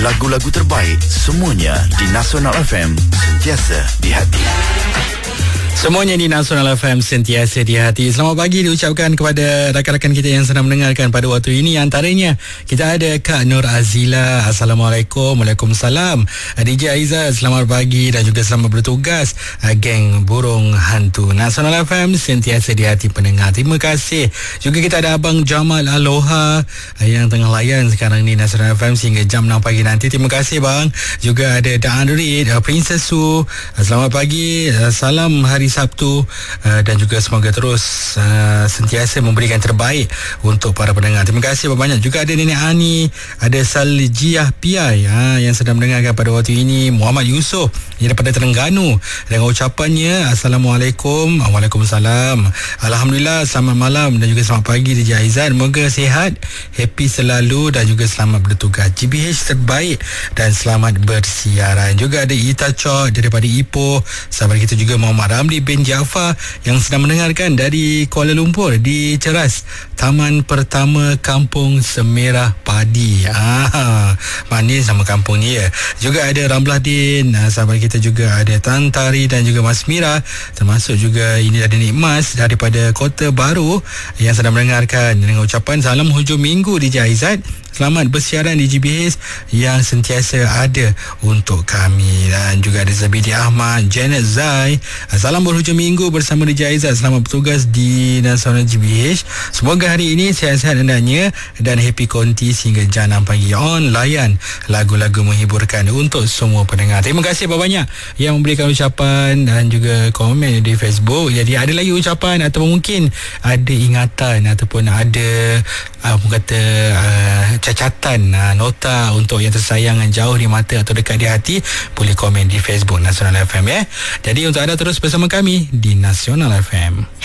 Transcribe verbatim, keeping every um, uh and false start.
Lagu-lagu terbaik semuanya di Nasional F M, sentiasa di hati. Semuanya di Nasional F M, sentiasa di hati. Selamat pagi diucapkan kepada rakan-rakan kita yang sedang mendengarkan pada waktu ini. Antaranya kita ada Kak Nur Azila. Assalamualaikum. Waalaikumsalam. D J Aizat, selamat pagi dan juga selamat bertugas. Geng Burung Hantu Nasional F M, sentiasa di hati pendengar. Terima kasih. Juga kita ada Abang Jamal Aloha yang tengah layan sekarang ni Nasional F M sehingga jam enam pagi nanti. Terima kasih bang. Juga ada Dan Reid, Princess Su. Selamat pagi. Salam hari Sabtu uh, dan juga semoga terus uh, sentiasa memberikan terbaik untuk para pendengar. Terima kasih banyak. Juga ada Nenek Ani, ada Saljiah Piai uh, yang sedang mendengarkan pada waktu ini. Muhammad Yusof yang daripada Terengganu dengan ucapannya Assalamualaikum. Waalaikumsalam. Alhamdulillah, selamat malam dan juga selamat pagi D J Aizat. Moga sihat, happy selalu dan juga selamat bertugas. G B H terbaik dan selamat bersiaran. Juga ada Ita Chok daripada Ipoh. Sahabat kita juga Muhammad Ramli bin Jaafar yang sedang mendengarkan dari Kuala Lumpur di Ceras, Taman Pertama Kampung Semerah Padi. Ah, manis nama kampung ni ya. Juga ada Ramlah Din, sahabat kita juga ada Tan Tari dan juga Mas Mira, termasuk juga ini ada Nik Mas daripada Kota Baru yang sedang mendengarkan dengan ucapan salam hujung minggu D J Aizat. Selamat bersiaran di G B H yang sentiasa ada untuk kami. Dan juga ada Zabidi Ahmad, Janet Zai. Salam berhujung minggu bersama D J Aizat. Selamat bertugas di Nasional G B H. Semoga hari ini sihat-sihat hendaknya dan happy konti sehingga jam enam pagi. On layan lagu-lagu menghiburkan untuk semua pendengar. Terima kasih banyak yang memberikan ucapan dan juga komen di Facebook. Jadi ada lagi ucapan atau mungkin ada ingatan ataupun ada apa kata uh, cacatan, uh, nota untuk yang tersayang jauh di mata atau dekat di hati, boleh komen di Facebook Nasional F M ya. Jadi untuk anda terus bersama kami di Nasional F M.